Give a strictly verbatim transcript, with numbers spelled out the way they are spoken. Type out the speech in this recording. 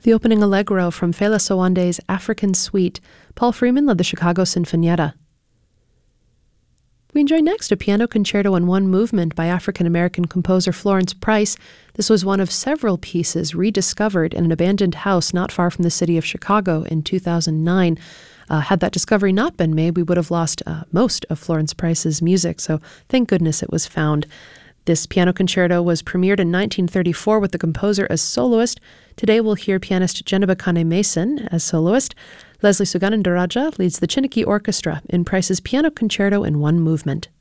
The opening allegro from Fela Sowande's African Suite. Paul Freeman led the Chicago Sinfonietta. We enjoy next a piano concerto in one movement by African-American composer Florence Price. This was one of several pieces rediscovered in an abandoned house not far from the city of Chicago in two thousand nine. Uh, had that discovery not been made, we would have lost uh, most of Florence Price's music, so thank goodness it was found. This piano concerto was premiered in nineteen thirty-four with the composer as soloist. Today we'll hear pianist Jenebekane Mason as soloist. Leslie Suganandaraja leads the Chiniki Orchestra in Price's piano concerto in one movement.